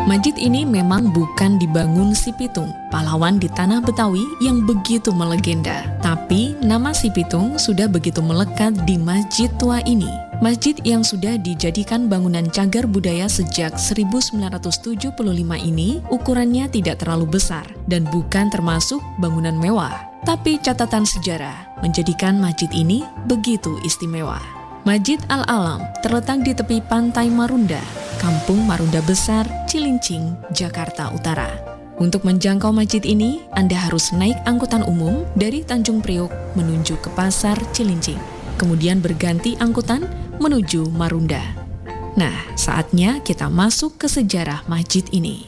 Masjid ini memang bukan dibangun Si Pitung, pahlawan di tanah Betawi yang begitu melegenda. Tapi nama Si Pitung sudah begitu melekat di masjid tua ini. Masjid yang sudah dijadikan bangunan cagar budaya sejak 1975 ini ukurannya tidak terlalu besar dan bukan termasuk bangunan mewah. Tapi catatan sejarah menjadikan masjid ini begitu istimewa. Masjid Al-Alam terletak di tepi pantai Marunda, Kampung Marunda Besar, Cilincing, Jakarta Utara. Untuk menjangkau masjid ini, Anda harus naik angkutan umum dari Tanjung Priok menuju ke Pasar Cilincing, kemudian berganti angkutan menuju Marunda. Nah, saatnya kita masuk ke sejarah masjid ini.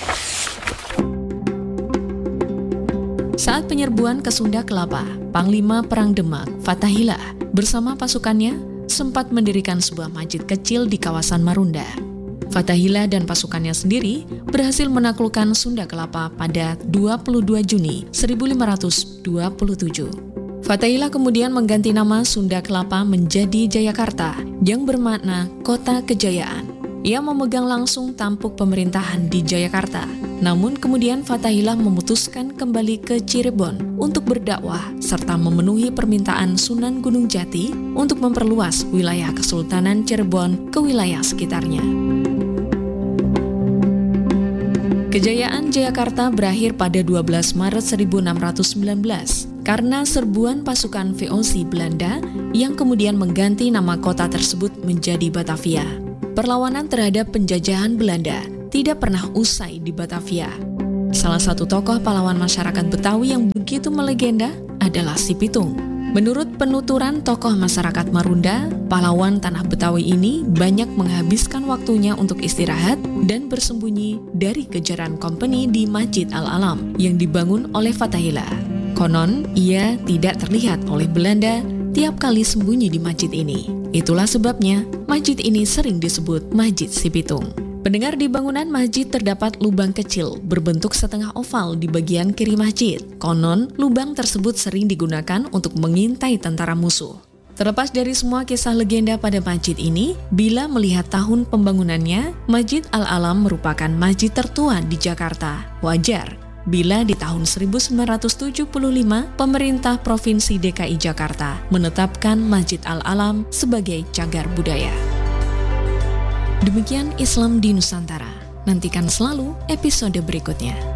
Saat penyerbuan ke Sunda Kelapa, Panglima Perang Demak, Fathahillah, bersama pasukannya sempat mendirikan sebuah masjid kecil di kawasan Marunda. Fathahillah dan pasukannya sendiri berhasil menaklukkan Sunda Kelapa pada 22 Juni 1527. Fathahillah kemudian mengganti nama Sunda Kelapa menjadi Jayakarta, yang bermakna kota kejayaan. Ia memegang langsung tampuk pemerintahan di Jayakarta. Namun kemudian Fathahillah memutuskan kembali ke Cirebon untuk berdakwah serta memenuhi permintaan Sunan Gunung Jati untuk memperluas wilayah Kesultanan Cirebon ke wilayah sekitarnya. Kejayaan Jayakarta berakhir pada 12 Maret 1619 karena serbuan pasukan VOC Belanda yang kemudian mengganti nama kota tersebut menjadi Batavia. Perlawanan terhadap penjajahan Belanda tidak pernah usai di Batavia. Salah satu tokoh pahlawan masyarakat Betawi yang begitu melegenda adalah Si Pitung. Menurut penuturan tokoh masyarakat Marunda, pahlawan tanah Betawi ini banyak menghabiskan waktunya untuk istirahat dan bersembunyi dari kejaran kompeni di Masjid Al-Alam yang dibangun oleh Fathahillah. Konon, ia tidak terlihat oleh Belanda tiap kali sembunyi di masjid ini. Itulah sebabnya masjid ini sering disebut Masjid Si Pitung. Pendengar, di bangunan masjid terdapat lubang kecil berbentuk setengah oval di bagian kiri masjid. Konon, lubang tersebut sering digunakan untuk mengintai tentara musuh. Terlepas dari semua kisah legenda pada masjid ini, bila melihat tahun pembangunannya, Masjid Al-Alam merupakan masjid tertua di Jakarta. Wajar bila di tahun 1975 pemerintah Provinsi DKI Jakarta menetapkan Masjid Al-Alam sebagai cagar budaya. Demikian Islam di Nusantara. Nantikan selalu episode berikutnya.